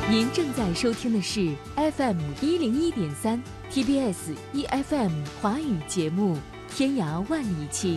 您正在收听的是 FM 101.3 TBS EFM 华语节目《天涯万里情》。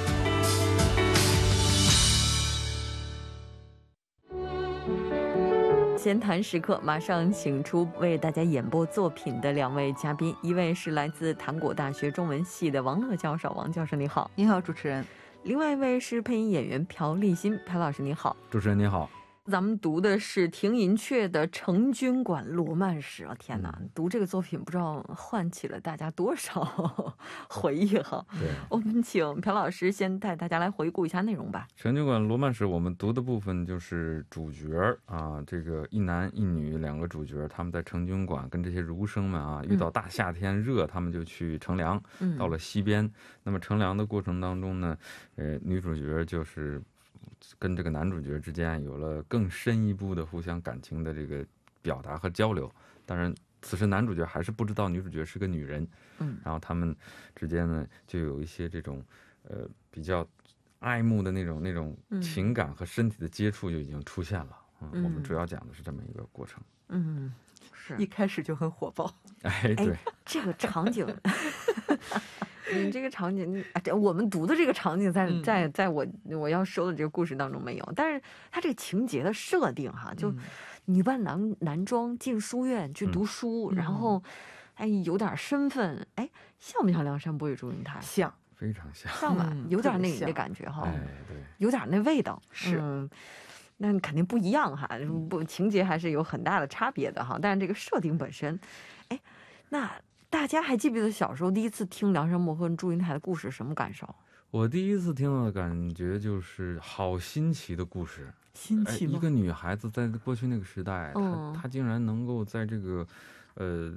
闲谈时刻，马上请出为大家演播作品的两位嘉宾，一位是来自韩国大学中文系的王乐教授，王教授你好。 你好，主持人。 另外一位是配音演员朴立新，朴老师你好。 主持人你好。 咱们读的是廷寅恪的《成均馆罗曼史》啊，天哪，读这个作品不知道唤起了大家多少回忆哈。我们请朴老师先带大家来回顾一下内容吧。 成均馆罗曼史我们读的部分就是主角啊，这个一男一女两个主角，他们在成均馆跟这些儒生们啊，遇到大夏天热，他们就去乘凉，到了西边。那么乘凉的过程当中呢，女主角就是跟这个男主角之间有了更深一步的互相感情的这个表达和交流。当然此时男主角还是不知道女主角是个女人，然后他们之间呢就有一些这种比较爱慕的那种情感和身体的接触就已经出现了。我们主要讲的是这么一个过程。 是一开始就很火爆。 哎，对， 这个场景这个场景我们读的这个场景在我要说的这个故事当中没有，但是它这个情节的设定哈，就女扮男装进书院去读书，然后有点身份，像不像梁山伯与祝英台？ 像， 非常像， 像吧，有点那感觉哈， 对， 有点那味道。 是， 那肯定不一样哈，情节还是有很大的差别的哈，但是这个设定本身，那大家还记不记得小时候第一次听梁山伯和祝英台的故事什么感受？ 我第一次听到的感觉就是好新奇的故事。 新奇吗？ 一个女孩子在过去那个时代，她竟然能够在这个